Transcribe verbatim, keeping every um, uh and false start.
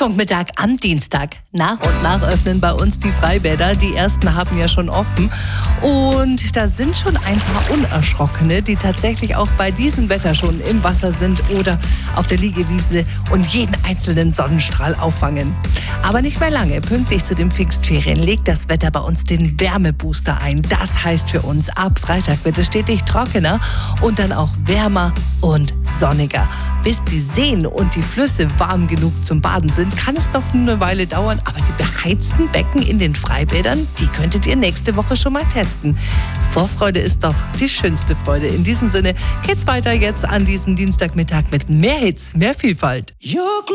Treffpunktmittag am Dienstag. Nach und nach öffnen bei uns die Freibäder. Die ersten haben ja schon offen. Und da sind schon ein paar Unerschrockene, die tatsächlich auch bei diesem Wetter schon im Wasser sind oder auf der Liegewiese und jeden einzelnen Sonnenstrahl auffangen. Aber nicht mehr lange. Pünktlich zu den Pfingstferien legt das Wetter bei uns den Wärmebooster ein. Das heißt für uns, ab Freitag wird es stetig trockener und dann auch wärmer und sonniger. Bis die Seen und die Flüsse warm genug zum Baden sind, kann es noch eine Weile dauern. Aber die beheizten Becken in den Freibädern, die könntet ihr nächste Woche schon mal testen. Vorfreude ist doch die schönste Freude. In diesem Sinne geht's weiter jetzt an diesem Dienstagmittag mit mehr Hits, mehr Vielfalt.